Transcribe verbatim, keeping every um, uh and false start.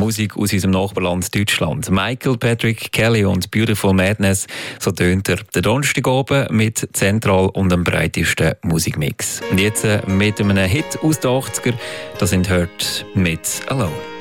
Musik aus unserem Nachbarland Deutschland. Michael Patrick Kelly und Beautiful Madness, so tönt er der Donnerstag oben mit zentral und dem breitesten Musikmix. Und jetzt mit einem Hit aus den achtziger, das sind Hurt mit Alone.